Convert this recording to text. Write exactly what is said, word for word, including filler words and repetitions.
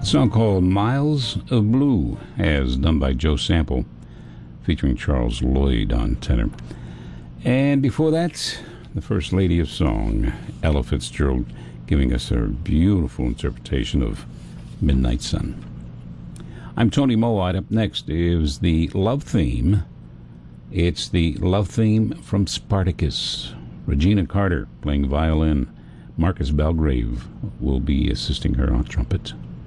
song called Miles of Blue, as done by Joe Sample, featuring Charles Lloyd on tenor. And before that, the First Lady of Song, Ella Fitzgerald, giving us her beautiful interpretation of Midnight Sun. I'm Tony Mowat. Up next is the love theme. It's the love theme from Spartacus. Regina Carter playing violin. Marcus Belgrave will be assisting her on trumpet.